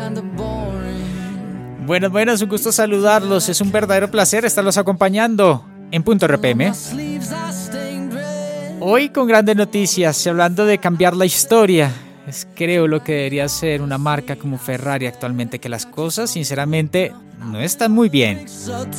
Bueno, es un gusto saludarlos. Es un verdadero placer estarlos acompañando en Punto RPM. Hoy con grandes noticias, hablando de cambiar la historia. Es creo lo que debería ser una marca como Ferrari actualmente, que las cosas sinceramente no están muy bien.